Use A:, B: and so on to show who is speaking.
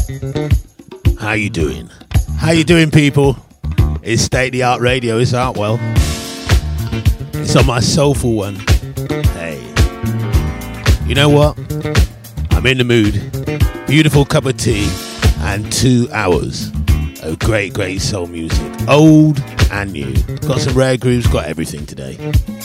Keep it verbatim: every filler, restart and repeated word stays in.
A: How you doing? How you doing, people? It's State of the Art Radio. It's Artwell. It's on my soulful one. Hey. You know what? I'm in the mood. Beautiful cup of tea and two hours of great, great soul music. Old and new. Got some rare grooves, got everything today.